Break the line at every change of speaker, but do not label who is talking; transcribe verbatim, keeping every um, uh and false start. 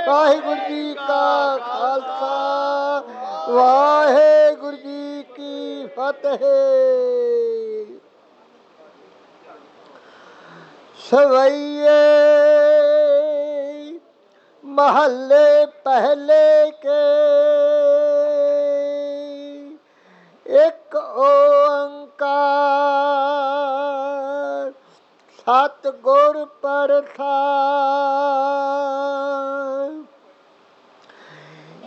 ਵਾਹਿਗੁਰੂ ਜੀ ਕਾ ਖਾਲਸਾ ਵਾਹਿਗੁਰੂ ਜੀ ਕੀ ਫਤਿਹ। ਸਵਈਏ महल्ले पहले के एक ओंकार सतगुर प्रसाद।